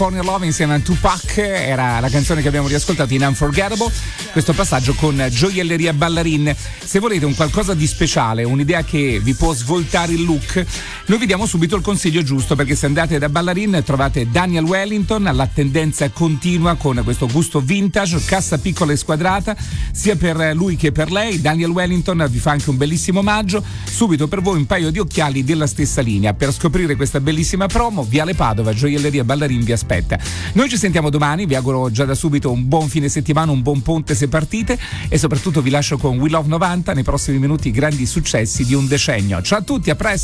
California Love insieme a Tupac era la canzone che abbiamo riascoltato in Unforgettable. Questo passaggio con Gioielleria Ballarin. Se volete un qualcosa di speciale, un'idea che vi può svoltare il look, noi vi diamo subito il consiglio giusto, perché se andate da Ballarin trovate Daniel Wellington, la tendenza continua con questo gusto vintage, cassa piccola e squadrata sia per lui che per lei. Daniel Wellington vi fa anche un bellissimo omaggio, subito per voi un paio di occhiali della stessa linea. Per scoprire questa bellissima promo, Viale Padova, Gioielleria Ballarin vi aspetta. Noi ci sentiamo domani, vi auguro già da subito un buon fine settimana, un buon ponte se partite, e soprattutto vi lascio con We Love 90, nei prossimi minuti grandi successi di un decennio. Ciao a tutti, a presto.